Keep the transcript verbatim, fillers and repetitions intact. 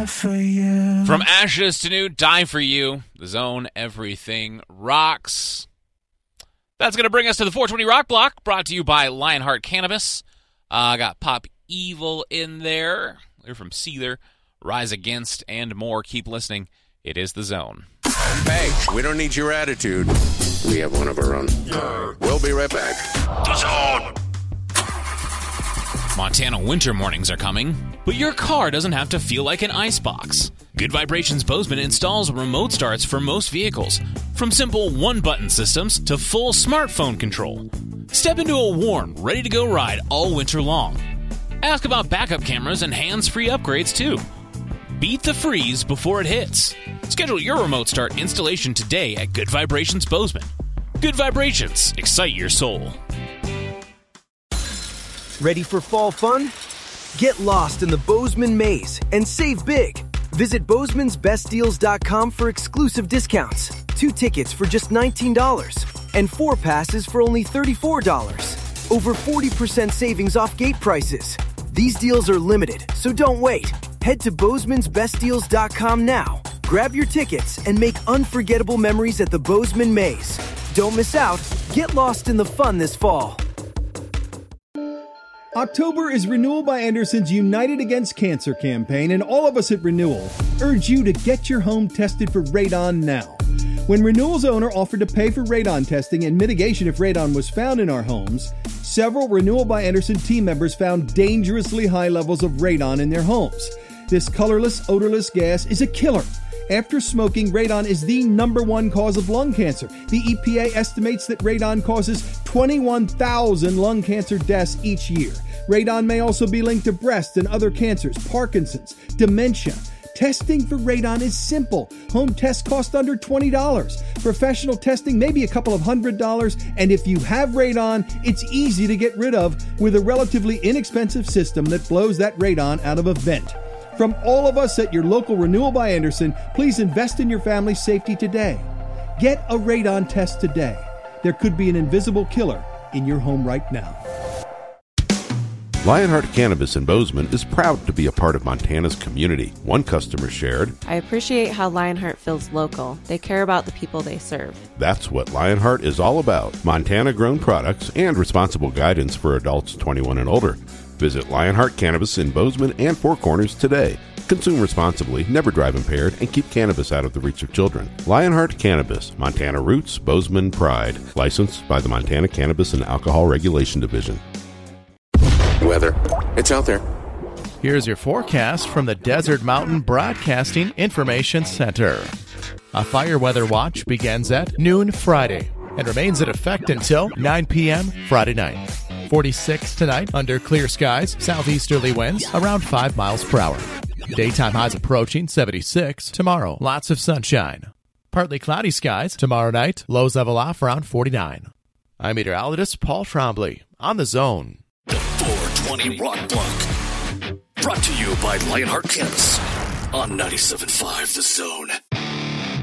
die for you. From ashes to new, die for you. The Zone, everything rocks. That's going to bring us to the four twenty Rock Block, brought to you by Lionheart Cannabis. I uh, got Pop Evil in there. They're from Seether, Rise Against, and more. Keep listening. It is The Zone. Hey, we don't need your attitude. We have one of our own. We'll be right back. The Zone! Montana winter mornings are coming, but your car doesn't have to feel like an icebox. Good Vibrations Bozeman installs remote starts for most vehicles, from simple one-button systems to full smartphone control. Step into a warm, ready-to-go ride all winter long. Ask about backup cameras and hands-free upgrades, too. Beat the freeze before it hits. Schedule your remote start installation today at Good Vibrations Bozeman. Good Vibrations, excite your soul. Ready for fall fun? Get lost in the Bozeman Maze and save big. Visit Bozeman's Best Deals dot com for exclusive discounts. Two tickets for just nineteen dollars and four passes for only thirty-four dollars. Over forty percent savings off gate prices. These deals are limited, so don't wait. Head to Bozeman's Best Deals dot com now. Grab your tickets and make unforgettable memories at the Bozeman Maze. Don't miss out. Get lost in the fun this fall. October is Renewal by Anderson's United Against Cancer campaign, and all of us at Renewal urge you to get your home tested for radon now. When Renewal's owner offered to pay for radon testing and mitigation if radon was found in our homes, several Renewal by Anderson team members found dangerously high levels of radon in their homes. This colorless, odorless gas is a killer. After smoking, radon is the number one cause of lung cancer. The E P A estimates that radon causes twenty-one thousand lung cancer deaths each year. Radon may also be linked to breast and other cancers, Parkinson's, dementia. Testing for radon is simple. Home tests cost under twenty dollars. Professional testing may be a couple of hundred dollars, and if you have radon, it's easy to get rid of with a relatively inexpensive system that blows that radon out of a vent. From all of us at your local Renewal by Anderson, please invest in your family's safety today. Get a radon test today. There could be an invisible killer in your home right now. Lionheart Cannabis in Bozeman is proud to be a part of Montana's community. One customer shared, I appreciate how Lionheart feels local. They care about the people they serve. That's what Lionheart is all about. Montana-grown products and responsible guidance for adults twenty-one and older. Visit Lionheart Cannabis in Bozeman and Four Corners today. Consume responsibly, never drive impaired, and keep cannabis out of the reach of children. Lionheart Cannabis, Montana Roots, Bozeman Pride. Licensed by the Montana Cannabis and Alcohol Regulation Division. Weather. It's out there. Here's your forecast from the Desert Mountain Broadcasting Information Center. A fire weather watch begins at noon Friday and remains in effect until nine p.m. Friday night. forty-six tonight under clear skies, southeasterly winds around five miles per hour. Daytime highs approaching seventy-six tomorrow. Lots of sunshine. Partly cloudy skies tomorrow night. Lows level off around forty-nine. I'm meteorologist Paul Trombley on The Zone. The four twenty Rock Block. Brought to you by Lionheart Cannabis on ninety-seven point five The Zone.